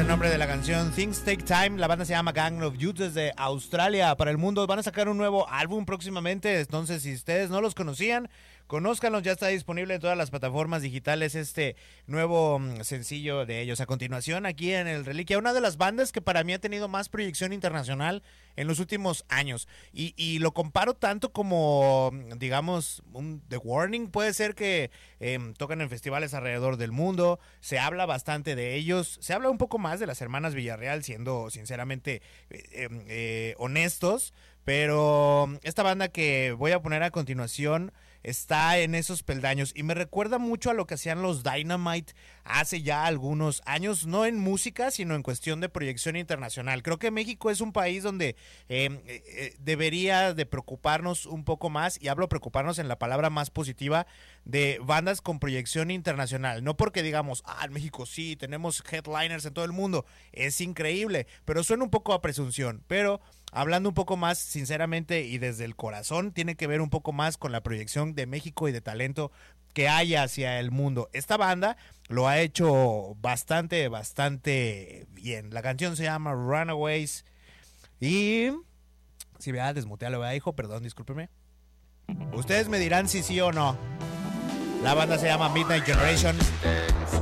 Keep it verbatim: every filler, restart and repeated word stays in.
el nombre de la canción, Things Take Time. La banda se llama Gang of Youth, desde Australia para el mundo. Van a sacar un nuevo álbum próximamente, entonces si ustedes no los conocían, conózcanlos. Ya está disponible en todas las plataformas digitales este nuevo mm, sencillo de ellos. A continuación, aquí en el Reliquia, una de las bandas que para mí ha tenido más proyección internacional en los últimos años. Y, y lo comparo tanto como, digamos, un The Warning. Puede ser que eh, tocan en festivales alrededor del mundo. Se habla bastante de ellos. Se habla un poco más de las hermanas Villarreal, siendo sinceramente eh, eh, honestos. Pero esta banda que voy a poner a continuación está en esos peldaños y me recuerda mucho a lo que hacían los Dynamite hace ya algunos años, no en música, sino en cuestión de proyección internacional. Creo que México es un país donde eh, eh, debería de preocuparnos un poco más, y hablo preocuparnos en la palabra más positiva, de bandas con proyección internacional. No porque digamos, ah, en México sí, tenemos headliners en todo el mundo, es increíble, pero suena un poco a presunción. Pero hablando un poco más sinceramente y desde el corazón, tiene que ver un poco más con la proyección de México y de talento que hay hacia el mundo. Esta banda lo ha hecho bastante, bastante bien. La canción se llama Runaways y... Si me da desmutearlo, ¿verdad, hijo? Perdón, discúlpeme. Ustedes me dirán si sí o no. La banda se llama Midnight Generation.